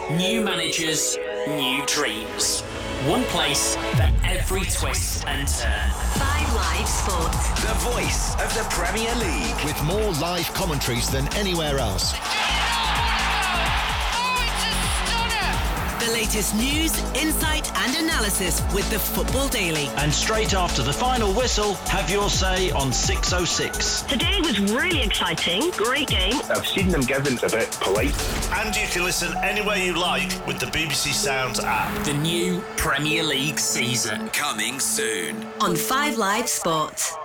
New managers, new dreams. One place for every twist and turn. 5 Live Sports. The voice of the Premier League. With more live commentaries than anywhere else. The latest news, insight and analysis with the Football Daily. And straight after the final whistle, have your say on 606. Today was really exciting. Great game. I've seen them given a bit polite. And you can listen anywhere you like with the BBC Sounds app. The new Premier League season. Coming soon. On 5 Live Sports.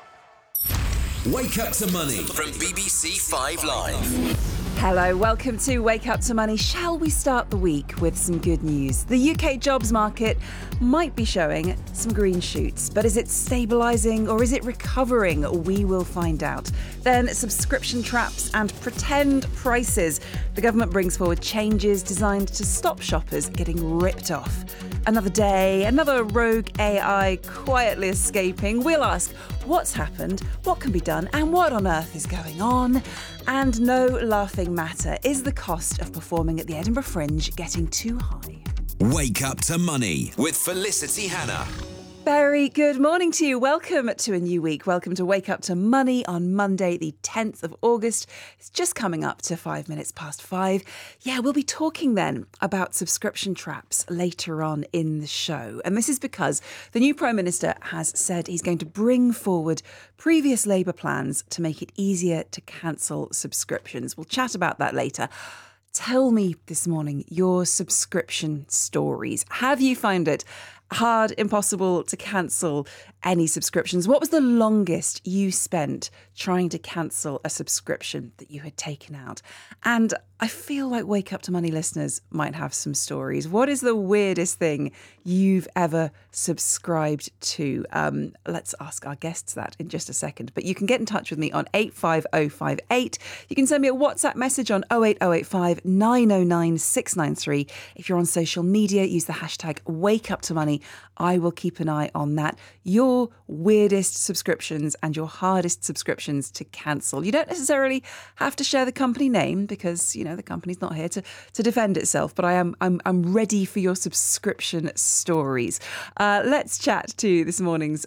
Wake Up to Money from BBC 5 Live. Hello, welcome to Wake Up to Money. Shall we start the week with some good news? The UK jobs market might be showing some green shoots, but is it stabilising or is it recovering? We will find out. Then subscription traps and pretend prices. The government brings forward changes designed to stop shoppers getting ripped off. Another day, another rogue AI quietly escaping. We'll ask what's happened, what can be done, and what on earth is going on. And no laughing matter. Is the cost of performing at the Edinburgh Fringe getting too high? Wake Up to Money with Felicity Hannah. Very good morning to you. Welcome to a new week. Welcome to Wake Up to Money on Monday, the 10th of August. It's just coming up to 5 minutes past 5. Yeah, we'll be talking then about subscription traps later on in the show. And this is because the new Prime Minister has said he's going to bring forward previous Labour plans to make it easier to cancel subscriptions. We'll chat about that later. Tell me this morning your subscription stories. Have you found it hard, impossible to cancel any subscriptions? What was the longest you spent trying to cancel a subscription that you had taken out? And I feel like Wake Up to Money listeners might have some stories. What is the weirdest thing you've ever subscribed to? Let's ask our guests that in just a second. But you can get in touch with me on 85058. You can send me a WhatsApp message on 08085 909 693. If you're on social media, use the hashtag #WakeUpToMoney. I will keep an eye on that. Your weirdest subscriptions and your hardest subscriptions to cancel. You don't necessarily have to share the company name because, you know, the company's not here to defend itself, but I'm ready for your subscription stories. Let's chat to this morning's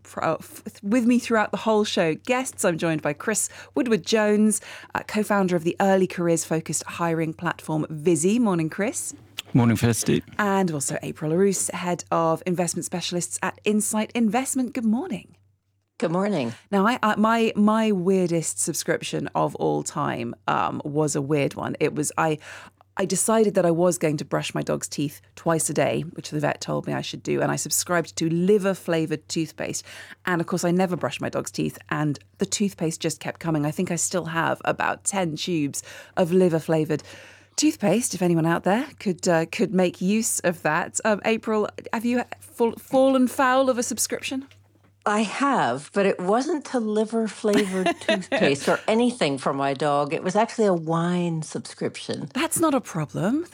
with me throughout the whole show guests. I'm joined by Chris Woodward-Jones, co-founder of the early careers focused hiring platform Visi. Morning, Chris. Morning, Felicity. And also April Larousse, Head of Investment Specialists at Insight Investment. Good morning. Good morning. Now, my weirdest subscription of all time was a weird one. It was I decided that I was going to brush my dog's teeth twice a day, which the vet told me I should do, and I subscribed to liver-flavoured toothpaste. And of course, I never brushed my dog's teeth, and the toothpaste just kept coming. I think I still have about 10 tubes of liver-flavoured toothpaste, if anyone out there could make use of that. April, have you fallen foul of a subscription? I have, but it wasn't to liver-flavored toothpaste or anything for my dog. It was actually a wine subscription. That's not a problem.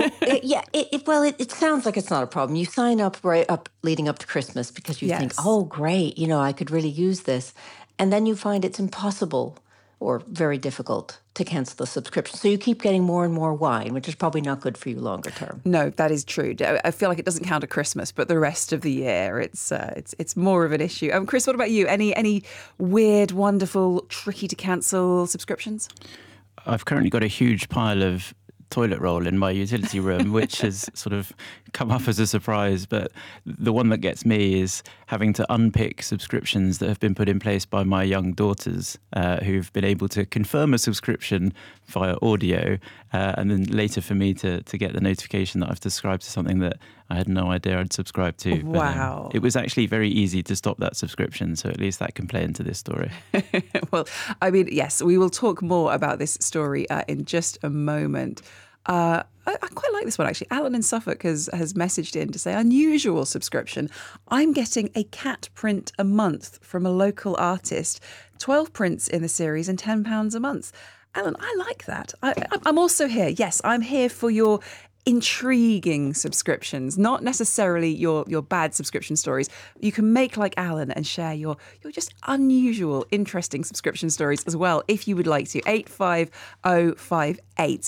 It sounds like it's not a problem. You sign up right up leading up to Christmas because you think, oh, great, I could really use this. And then you find it's impossible or very difficult to cancel the subscription. So you keep getting more and more wine, which is probably not good for you longer term. No, that is true. I feel like it doesn't count at Christmas, but the rest of the year, it's more of an issue. Chris, what about you? Any weird, wonderful, tricky to cancel subscriptions? I've currently got a huge pile of toilet roll in my utility room, which has sort of come up as a surprise. But the one that gets me is having to unpick subscriptions that have been put in place by my young daughters, who've been able to confirm a subscription via audio, and then later for me to get the notification that I've subscribed to something that I had no idea I'd subscribed to. Wow. But, it was actually very easy to stop that subscription, so at least that can play into this story. Well, I mean, yes, we will talk more about this story in just a moment. I quite like this one, actually. Alan in Suffolk has messaged in to say, unusual subscription. I'm getting a cat print a month from a local artist, 12 prints in the series and £10 a month. Alan, I like that. I'm also here. Yes, I'm here for your intriguing subscriptions, not necessarily your bad subscription stories. You can make like Alan and share your just unusual, interesting subscription stories as well, if you would like to. 85058.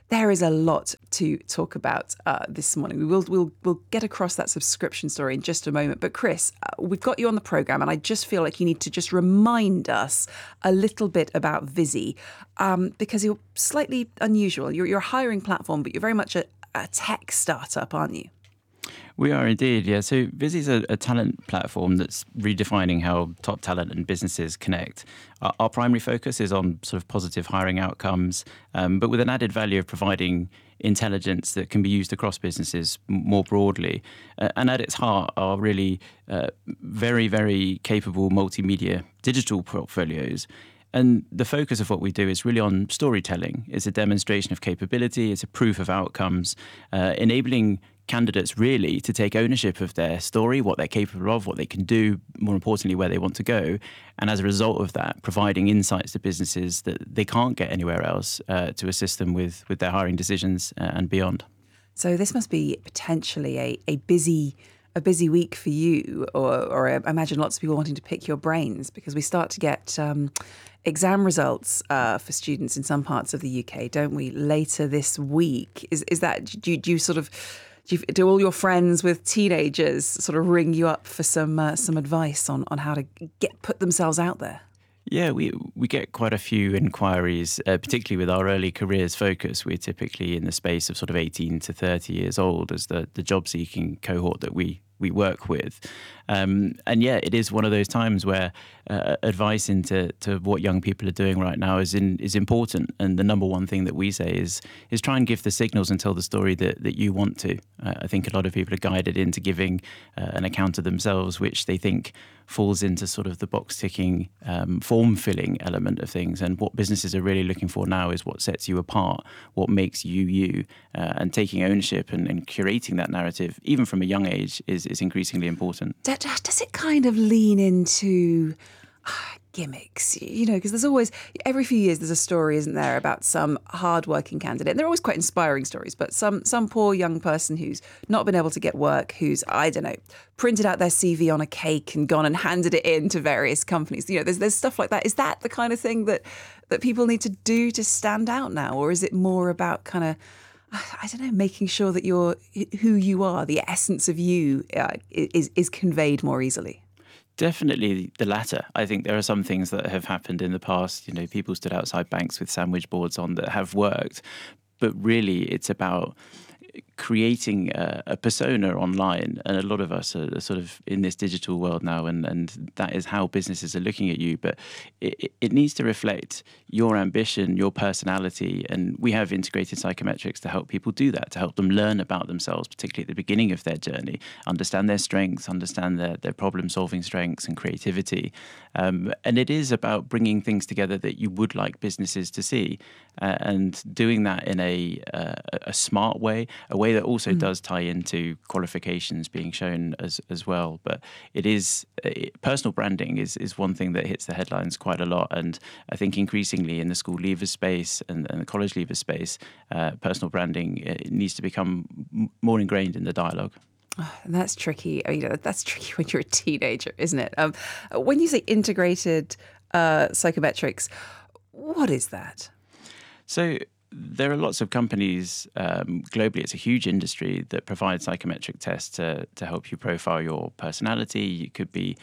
There is a lot to talk about this morning. We'll get across that subscription story in just a moment. But Chris, we've got you on the programme, and I just feel like you need to just remind us a little bit about Visi, because you're slightly unusual. You're a hiring platform, but you're very much a tech startup, aren't you? We are indeed, yeah. So Visi is a talent platform that's redefining how top talent and businesses connect. Our primary focus is on sort of positive hiring outcomes, but with an added value of providing intelligence that can be used across businesses more broadly. And at its heart are really very, very capable multimedia digital portfolios. And the focus of what we do is really on storytelling. It's a demonstration of capability. It's a proof of outcomes, enabling candidates really to take ownership of their story, what they're capable of, what they can do, more importantly, where they want to go. And as a result of that, providing insights to businesses that they can't get anywhere else to assist them with their hiring decisions and beyond. So this must be potentially a busy week for you, or I imagine lots of people wanting to pick your brains, because we start to get exam results for students in some parts of the UK, don't we, later this week? Is that, do all your friends with teenagers sort of ring you up for some advice on how to put themselves out there? Yeah, we get quite a few inquiries, particularly with our early careers focus. We're typically in the space of sort of 18 to 30 years old as the job-seeking cohort that we work with. And yeah, it is one of those times where advice into what young people are doing right now is important. And the number one thing that we say is try and give the signals and tell the story that you want to. I think a lot of people are guided into giving an account of themselves, which they think falls into sort of the box-ticking, form-filling element of things. And what businesses are really looking for now is what sets you apart, what makes you you, and taking ownership and curating that narrative, even from a young age, is increasingly important. Does it kind of lean into gimmicks, because there's always, every few years there's a story, isn't there, about some hard-working candidate. And they're always quite inspiring stories, but some poor young person who's not been able to get work, who's, I don't know, printed out their CV on a cake and gone and handed it in to various companies. There's stuff like that. Is that the kind of thing that people need to do to stand out now? Or is it more about kind of, I don't know, making sure that you're who you are, the essence of you is conveyed more easily? Definitely the latter. I think there are some things that have happened in the past. People stood outside banks with sandwich boards on that have worked, but really it's about creating a persona online, and a lot of us are sort of in this digital world now, and that is how businesses are looking at you. But it needs to reflect your ambition, your personality, and we have integrated psychometrics to help people do that, to help them learn about themselves, particularly at the beginning of their journey, understand their strengths, understand their problem-solving strengths and creativity. And it is about bringing things together that you would like businesses to see, and doing that in a smart way, a way that also does tie into qualifications being shown as well. But personal branding is one thing that hits the headlines quite a lot. And I think increasingly in the school leaver space and the college leaver space, personal branding needs to become more ingrained in the dialogue. And that's tricky. That's tricky when you're a teenager, isn't it? When you say integrated psychometrics, what is that? So there are lots of companies globally. It's a huge industry that provides psychometric tests to help you profile your personality. It could be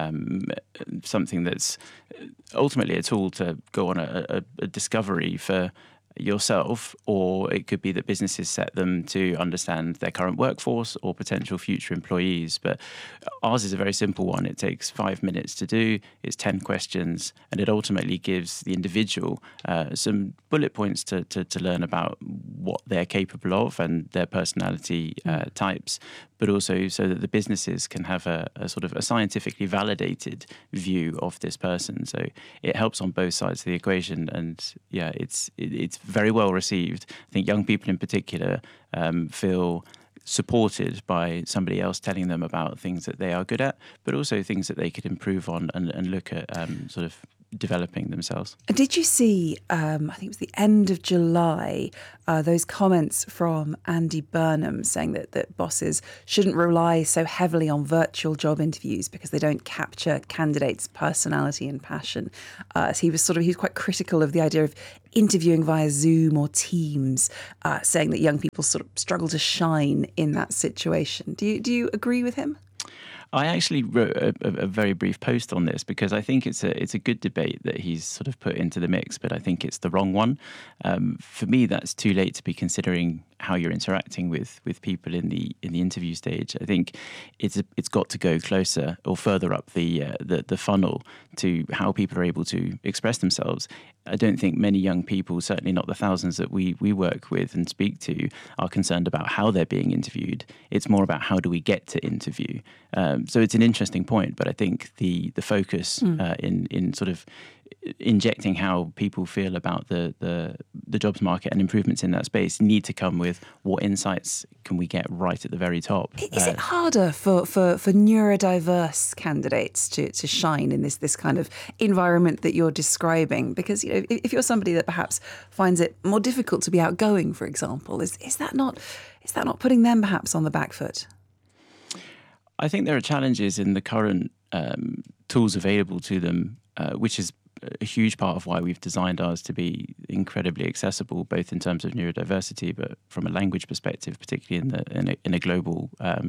something that's ultimately a tool to go on a discovery for yourself, or it could be that businesses set them to understand their current workforce or potential future employees. But ours is a very simple one. It takes 5 minutes to do. It's 10 questions, and it ultimately gives the individual some bullet points to learn about what they're capable of and their personality types, but also so that the businesses can have a sort of a scientifically validated view of this person. So it helps on both sides of the equation, and yeah, it's very well received. I think young people in particular feel supported by somebody else telling them about things that they are good at, but also things that they could improve on and look at sort of developing themselves. Did you see, I think it was the end of July, those comments from Andy Burnham saying that bosses shouldn't rely so heavily on virtual job interviews because they don't capture candidates' personality and passion? So he was quite critical of the idea of interviewing via Zoom or Teams, saying that young people sort of struggle to shine in that situation. Do you agree with him? I actually wrote a very brief post on this because I think it's a good debate that he's sort of put into the mix, but I think it's the wrong one. For me, that's too late to be considering how you're interacting with people in the interview stage. I think it's got to go closer or further up the funnel to how people are able to express themselves. I don't think many young people, certainly not the thousands that we work with and speak to, are concerned about how they're being interviewed. It's more about how do we get to interview. So it's an interesting point, but I think the focus in sort of injecting how people feel about the jobs market and improvements in that space need to come with what insights can we get right at the very top. Is it harder for neurodiverse candidates to shine in this kind of environment that you're describing? Because if you're somebody that perhaps finds it more difficult to be outgoing, for example, is that not putting them perhaps on the back foot? I think there are challenges in the current tools available to them, which is a huge part of why we've designed ours to be incredibly accessible, both in terms of neurodiversity, but from a language perspective, particularly in a global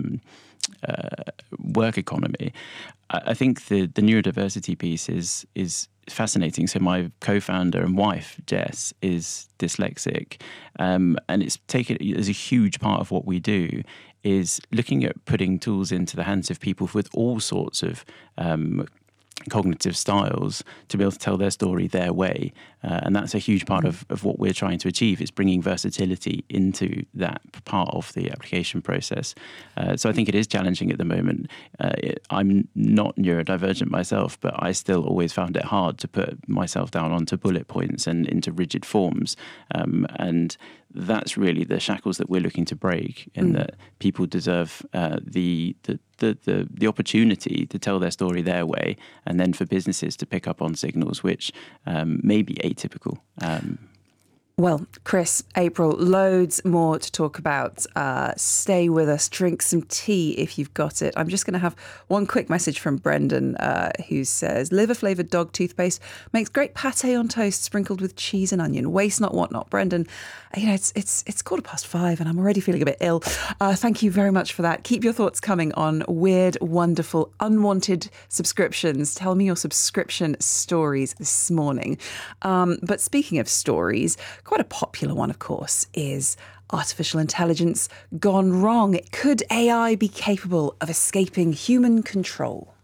work economy. I think the neurodiversity piece is fascinating. So my co-founder and wife, Jess, is dyslexic, and it's taken as a huge part of what we do is looking at putting tools into the hands of people with all sorts of cognitive styles to be able to tell their story their way. And that's a huge part of what we're trying to achieve, is bringing versatility into that part of the application process. So I think it is challenging at the moment. I'm not neurodivergent myself, but I still always found it hard to put myself down onto bullet points and into rigid forms. And that's really the shackles that we're looking to break, in that people deserve the opportunity to tell their story their way, and then for businesses to pick up on signals which may be atypical. Well, Chris, April, loads more to talk about. Stay with us, drink some tea if you've got it. I'm just going to have one quick message from Brendan, who says, liver-flavoured dog toothpaste makes great pâté on toast sprinkled with cheese and onion. Waste not, want not. Brendan, it's 5:15 and I'm already feeling a bit ill. Thank you very much for that. Keep your thoughts coming on weird, wonderful, unwanted subscriptions. Tell me your subscription stories this morning. But speaking of stories, quite a popular one, of course, is artificial intelligence gone wrong. Could AI be capable of escaping human control?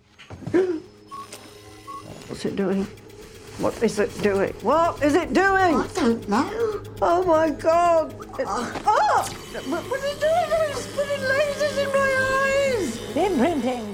What's it doing? What is it doing? What is it doing? I don't know. Oh my God! What is it doing? It's putting lasers in my eyes! Imprinting!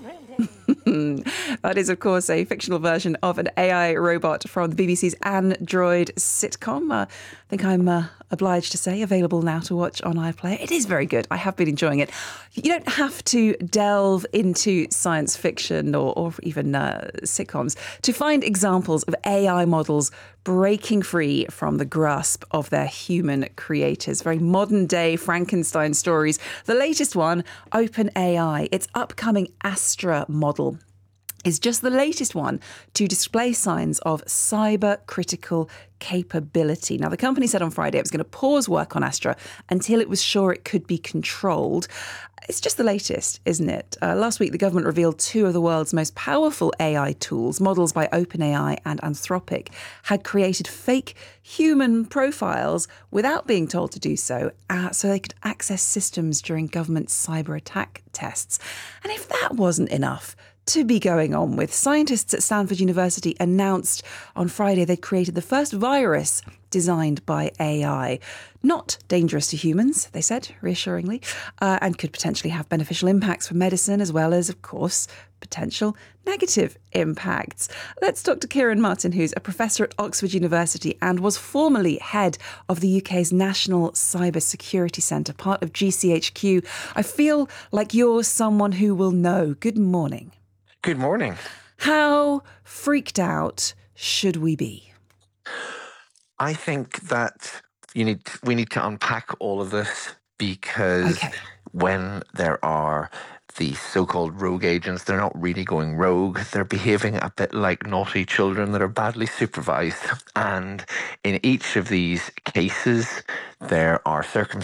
That is, of course, a fictional version of an AI robot from the BBC's Android sitcom. I think I'm obliged to say available now to watch on iPlayer. It is very good. I have been enjoying it. You don't have to delve into science fiction or even sitcoms to find examples of AI models breaking free from the grasp of their human creators. Very modern day Frankenstein stories. The latest one, OpenAI, its upcoming Astra model, is just the latest one to display signs of cyber-critical capability. Now, the company said on Friday it was going to pause work on Astra until it was sure it could be controlled. It's just the latest, isn't it? Last week, the government revealed two of the world's most powerful AI tools, models by OpenAI and Anthropic, had created fake human profiles without being told to do so, so they could access systems during government cyber attack tests. And if that wasn't enough to be going on with, scientists at Stanford University announced on Friday they'd created the first virus designed by AI. Not dangerous to humans, they said, reassuringly, and could potentially have beneficial impacts for medicine, as well as, of course, potential negative impacts. Let's talk to Kieran Martin, who's a professor at Oxford University and was formerly head of the UK's National Cyber Security Centre, part of GCHQ. I feel like you're someone who will know. Good morning. Good morning. How freaked out should we be? I think that we need to unpack all of this, because when there are the so-called rogue agents, they're not really going rogue. They're behaving a bit like naughty children that are badly supervised. And in each of these cases, there are circumstances